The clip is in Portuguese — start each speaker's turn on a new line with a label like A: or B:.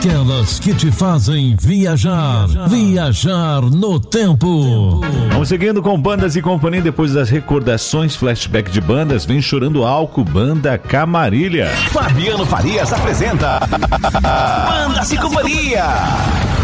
A: aquelas que te fazem viajar no tempo.
B: Vamos seguindo com Bandas e Companhia. Depois das recordações, flashback de bandas, vem Chorando Álcool, Banda Camarilha.
C: Fabiano Farias apresenta Bandas e Companhia.